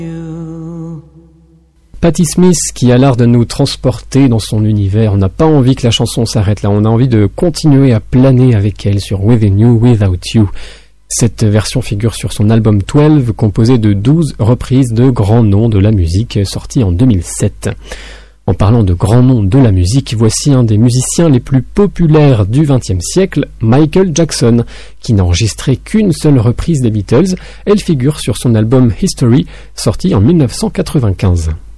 Patti Smith qui a l'art de nous transporter dans son univers. On n'a pas envie que la chanson s'arrête là, on a envie de continuer à planer avec elle sur Within You, Without You. Cette version figure sur son album 12, composé de 12 reprises de grands noms de la musique, sorti en 2007. En parlant de grands noms de la musique, voici un des musiciens les plus populaires du XXe siècle, Michael Jackson, qui n'a enregistré qu'une seule reprise des Beatles. Elle figure sur son album History, sorti en 1995.